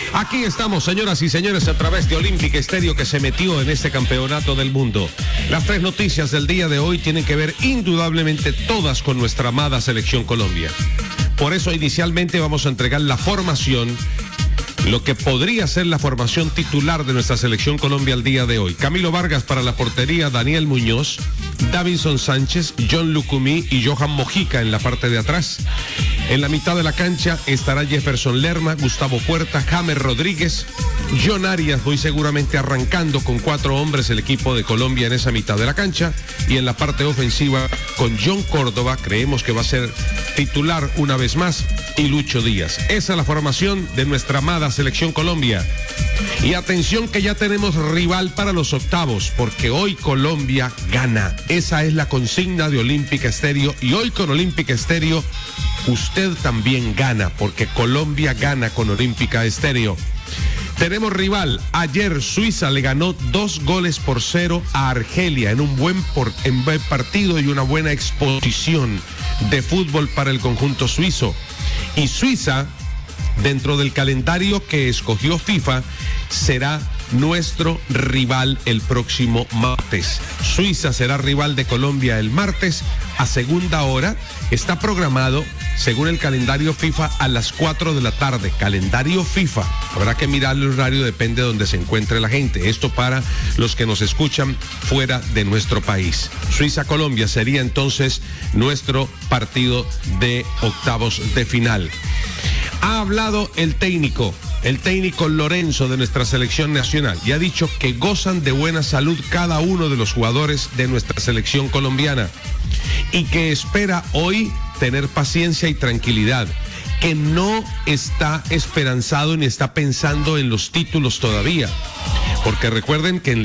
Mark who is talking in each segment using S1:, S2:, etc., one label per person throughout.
S1: Aquí estamos, señoras y señores, a través de Olímpica Estéreo, que se metió en este campeonato del mundo. Las tres noticias del día de hoy tienen que ver indudablemente todas con nuestra amada Selección Colombia. Por eso inicialmente vamos a entregar la formación, lo que podría ser la formación titular de nuestra Selección Colombia al día de hoy. Camilo Vargas para la portería, Daniel Muñoz, Davinson Sánchez, John Lucumí y Johan Mojica en la parte de atrás. En la mitad de la cancha estará Jefferson Lerma, Gustavo Puerta, James Rodríguez, John Arias, muy seguramente arrancando con 4 hombres el equipo de Colombia en esa mitad de la cancha. Y en la parte ofensiva con John Córdoba, creemos que va a ser titular una vez más, y Lucho Díaz. Esa es la formación de nuestra amada Selección Colombia. Y atención que ya tenemos rival para los octavos, porque hoy Colombia gana. Esa es la consigna de Olímpica Estéreo, y hoy con Olímpica Estéreo usted también gana, porque Colombia gana con Olímpica Estéreo. Tenemos rival. Ayer Suiza le ganó 2-0 a Argelia en un buen partido y una buena exposición de fútbol para el conjunto suizo. Y Suiza, dentro del calendario que escogió FIFA, será nuestro rival el próximo martes. Suiza será rival de Colombia el martes a segunda hora. Está programado, según el calendario FIFA, a las 4 de la tarde. Calendario FIFA. Habrá que mirar el horario, depende de donde se encuentre la gente. Esto para los que nos escuchan fuera de nuestro país. Suiza-Colombia sería entonces nuestro partido de octavos de final. Ha hablado el técnico Lorenzo de nuestra selección nacional, y ha dicho que gozan de buena salud cada uno de los jugadores de nuestra selección colombiana, y que espera hoy tener paciencia y tranquilidad, que no está esperanzado ni está pensando en los títulos todavía, porque recuerden que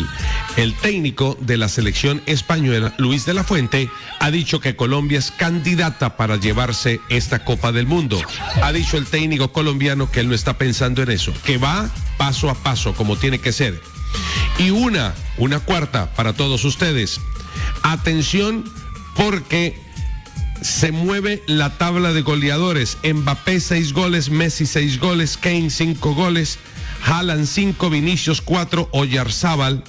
S1: el técnico de la selección española, Luis de la Fuente, ha dicho que Colombia es candidata para llevarse esta Copa del Mundo. Ha dicho el técnico colombiano que él no está pensando en eso, que va paso a paso como tiene que ser. Y una cuarta para todos ustedes. Atención, porque se mueve la tabla de goleadores. Mbappé 6 goles, Messi 6 goles, Kane 5 goles, Haaland 5, Vinicius 4, Oyarzábal,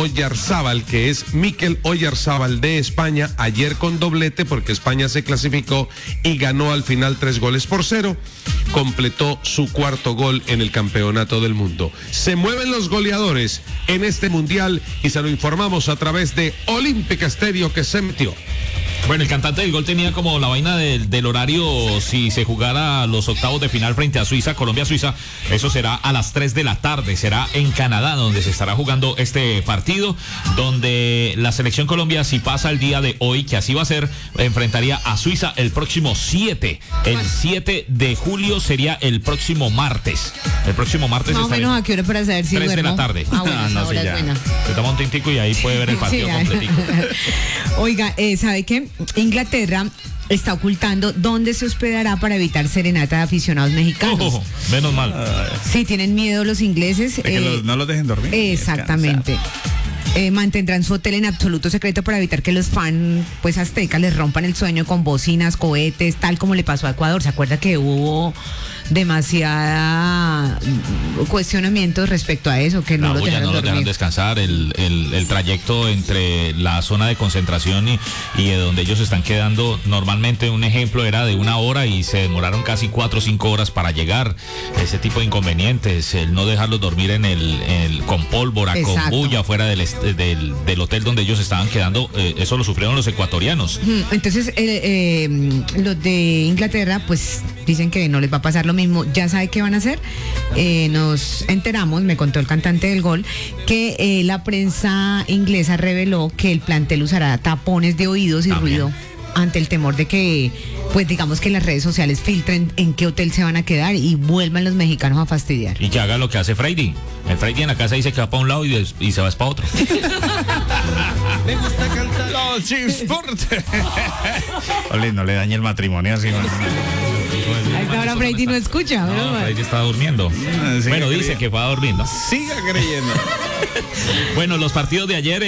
S1: que es Mikel Oyarzábal de España, ayer con doblete porque España se clasificó y ganó al final 3-0, completó su 4º gol en el campeonato del mundo. Se mueven los goleadores en este mundial y se lo informamos a través de Olímpica Estéreo, que se metió.
S2: Bueno, el cantante del gol tenía como la vaina del horario. Si se jugara los octavos de final frente a Suiza, Colombia-Suiza, eso será a las 3 de la tarde, será en Canadá donde se estará jugando este partido, donde la selección Colombia, si pasa el día de hoy, que así va a ser, enfrentaría a Suiza el próximo 7. El 7 de julio sería el próximo martes. El próximo martes
S3: más o menos, ¿a qué hora para saber si
S2: 3
S3: duermo?
S2: de la tarde.
S3: Bueno,
S2: no, sí,
S3: es
S2: ya.
S3: buena.
S2: Se toma un tintico y ahí puede ver el partido completico.
S3: Oiga, ¿sabe qué? Inglaterra está ocultando dónde se hospedará para evitar serenata de aficionados mexicanos.
S2: Menos mal.
S3: Sí, tienen miedo los ingleses.
S4: No los dejen dormir.
S3: Exactamente. Mantendrán su hotel en absoluto secreto para evitar que los fans aztecas les rompan el sueño con bocinas, cohetes, tal como le pasó a Ecuador. ¿Se acuerda que hubo demasiada cuestionamientos respecto a eso, que no los dejaron
S2: descansar? El trayecto entre la zona de concentración y de donde ellos están quedando, normalmente un ejemplo era de 1 hora y se demoraron casi 4 o 5 horas para llegar. Ese tipo de inconvenientes, el no dejarlos dormir con pólvora, exacto, con bulla fuera del hotel donde ellos estaban quedando, eso lo sufrieron los ecuatorianos.
S3: Entonces los de Inglaterra pues dicen que no les va a pasar lo mismo. Ya sabe qué van a hacer. Nos enteramos, me contó el cantante del gol, que la prensa inglesa reveló que el plantel usará tapones de oídos y ruido ante el temor de que, pues digamos, que las redes sociales filtren en qué hotel se van a quedar y vuelvan los mexicanos a fastidiar.
S2: Y que haga lo que hace Freddy. El Freddy en la casa dice que va para un lado y se va para otro.
S4: Me gusta cantar los G-Sport. Ole, no le dañe el matrimonio así.
S3: Ahora Freddy no escucha.
S2: No, Freddy está durmiendo. Bueno, dice que va a dormir, ¿no?
S4: Siga creyendo.
S2: Bueno, los partidos de ayer.